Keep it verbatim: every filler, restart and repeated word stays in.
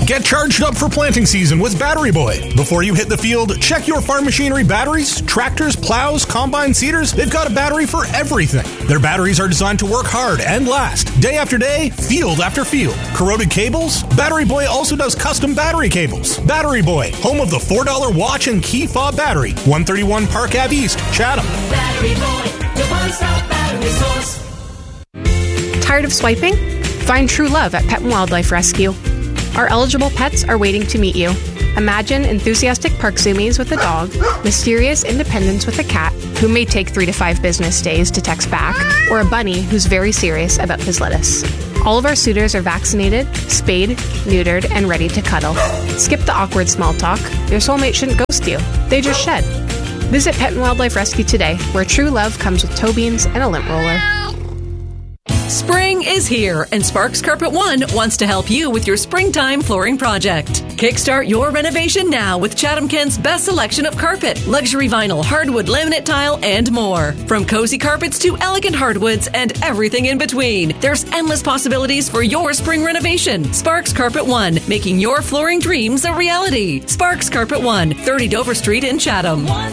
Get charged up for planting season with Battery Boy. Before you hit the field, check your farm machinery batteries, tractors, plows, combine seeders. They've got a battery for everything. Their batteries are designed to work hard and last, day after day, field after field. Corroded cables? Battery Boy also does custom battery cables. Battery Boy, home of the four dollar watch and key fob battery. one thirty-one Park Ave East, Chatham. Battery Boy, your one-stop battery source. Tired of swiping? Find true love at Pet and Wildlife Rescue. Our eligible pets are waiting to meet you. Imagine enthusiastic park zoomies with a dog, mysterious independence with a cat who may take three to five business days to text back, or a bunny who's very serious about his lettuce. All of our suitors are vaccinated, spayed, neutered, and ready to cuddle. Skip the awkward small talk. Your soulmate shouldn't ghost you. They just shed. Visit Pet and Wildlife Rescue today, where true love comes with toe beans and a lint roller. Spring is here, and Sparks Carpet One wants to help you with your springtime flooring project. Kickstart your renovation now with Chatham Kent's best selection of carpet, luxury vinyl, hardwood, laminate tile, and more. From cozy carpets to elegant hardwoods and everything in between, there's endless possibilities for your spring renovation. Sparks Carpet One, making your flooring dreams a reality. Sparks Carpet One, thirty Dover Street in Chatham.